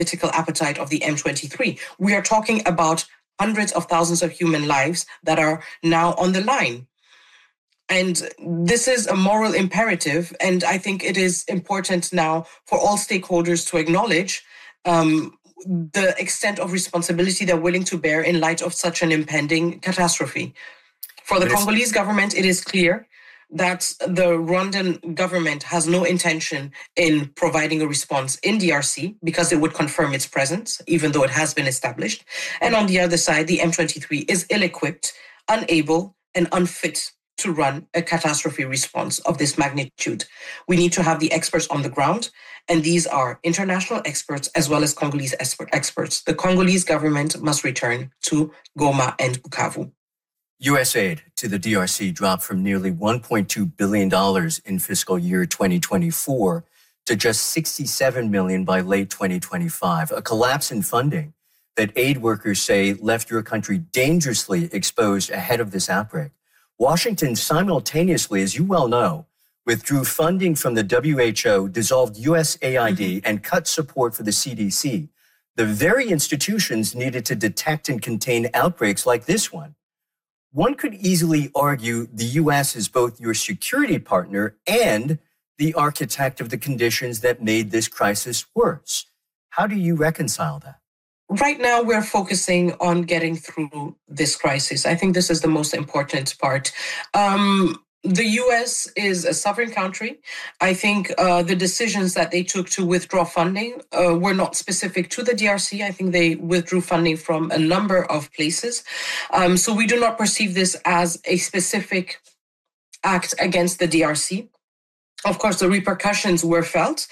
political appetite of the M23. We are talking about hundreds of thousands of human lives that are now on the line. And this is a moral imperative, and I think it is important now for all stakeholders to acknowledge the extent of responsibility they're willing to bear in light of such an impending catastrophe. For the Congolese government, it is clear that the Rwandan government has no intention in providing a response in DRC because it would confirm its presence, even though it has been established. And on the other side, the M23 is ill-equipped, unable, and unfit to run a catastrophe response of this magnitude. We need to have the experts on the ground, and these are international experts as well as Congolese experts. The Congolese government must return to Goma and Bukavu. U.S. aid to the DRC dropped from nearly $1.2 billion in fiscal year 2024 to just $67 million by late 2025, a collapse in funding that aid workers say left your country dangerously exposed ahead of this outbreak. Washington simultaneously, as you well know, withdrew funding from the WHO, dissolved USAID, and cut support for the CDC, the very institutions needed to detect and contain outbreaks like this one. One could easily argue the U.S. is both your security partner and the architect of the conditions that made this crisis worse. How do you reconcile that? Right now, we're focusing on getting through this crisis. I think this is the most important part. The U.S. is a sovereign country. I think the decisions that they took to withdraw funding were not specific to the DRC. I think they withdrew funding from a number of places. So we do not perceive this as a specific act against the DRC. Of course, the repercussions were felt,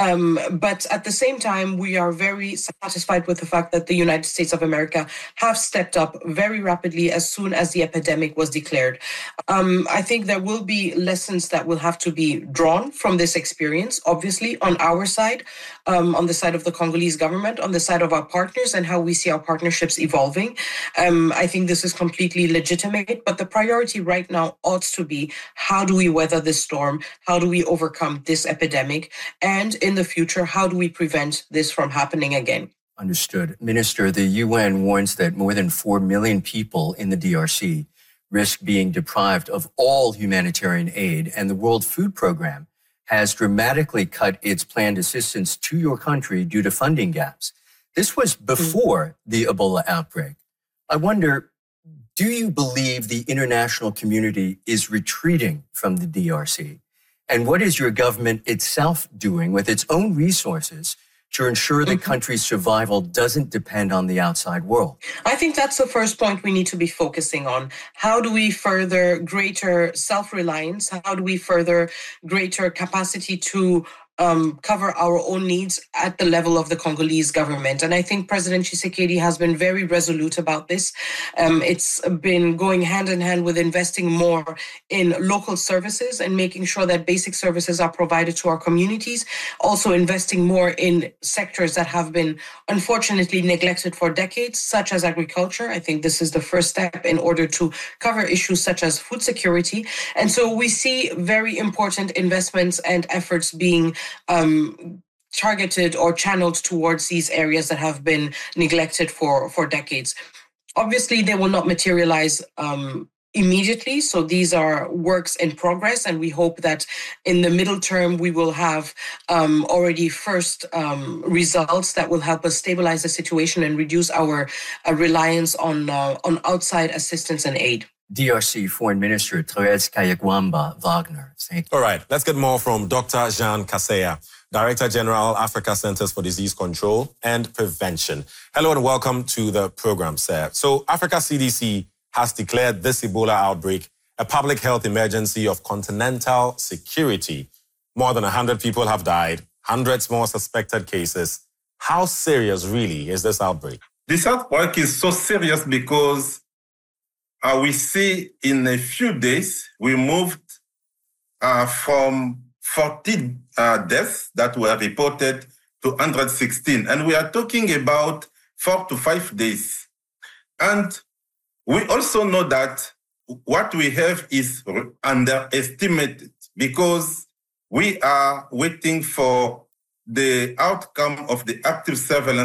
but at the same time, we are very satisfied with the fact that the United States of America have stepped up very rapidly as soon as the epidemic was declared. I think there will be lessons that will have to be drawn from this experience, obviously, on our side, on the side of the Congolese government, on the side of our partners, and how we see our partnerships evolving. I think this is completely legitimate, but the priority right now ought to be, how do we weather this storm? How do we overcome this epidemic? And in the future, how do we prevent this from happening again? Understood. Minister, the UN warns that more than 4 million people in the DRC risk being deprived of all humanitarian aid, and the World Food Program has dramatically cut its planned assistance to your country due to funding gaps. This was before the Ebola outbreak. I wonder, do you believe the international community is retreating from the DRC? And what is your government itself doing with its own resources to ensure the country's survival doesn't depend on the outside world? I think that's the first point we need to be focusing on. How do we further greater self-reliance? How do we further greater capacity to cover our own needs at the level of the Congolese government? And I think President Tshisekedi has been very resolute about this. It's been going hand in hand with investing more in local services and making sure that basic services are provided to our communities. Also investing more in sectors that have been unfortunately neglected for decades, such as agriculture. I think this is the first step in order to cover issues such as food security. And so we see very important investments and efforts being targeted or channeled towards these areas that have been neglected for decades. Obviously, they will not materialize immediately. So these are works in progress. And we hope that in the middle term, we will have already first results that will help us stabilize the situation and reduce our reliance on outside assistance and aid. DRC Foreign Minister Thérèse Kayigwamba Wagner. Thank you. All right, let's get more from Dr. Jean Kaseya, Director General, Africa Centers for Disease Control and Prevention. Hello and welcome to the program, sir. So Africa CDC has declared this Ebola outbreak a public health emergency of continental security. More than 100 people have died, hundreds more suspected cases. How serious really is this outbreak? This outbreak is so serious because we see in a few days, we moved from 40 deaths that were reported to 116. And we are talking about 4 to 5 days. And we also know that what we have is underestimated because we are waiting for the outcome of the active surveillance